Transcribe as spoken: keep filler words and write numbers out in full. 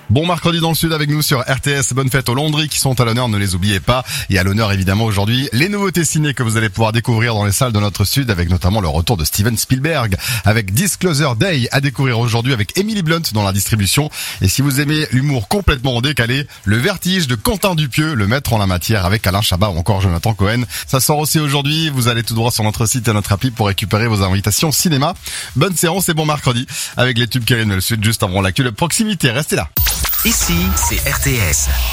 Bon mercredi dans le sud avec nous sur R T S. Bonne fête aux Landry qui sont à l'honneur, ne les oubliez pas. Et à l'honneur évidemment aujourd'hui les nouveautés ciné que vous allez pouvoir découvrir dans les salles de notre sud, avec notamment le retour de Steven Spielberg avec Disclosure Day à découvrir aujourd'hui avec Emily Blunt dans la distribution. Et si vous aimez l'humour complètement décalé, Le Vertige de Quentin Dupieux, le maître en la matière avec Alain Chabat ou encore Jonathan Cohen. Ça sort aussi aujourd'hui. Vous allez tout droit sur notre site et notre appli pour récupérer vos invitations cinéma. Bonne séance et bon mercredi avec les tubes qui arrivent dans le sud juste avant l'actu de proximité. Restez là. Ici, c'est R T S.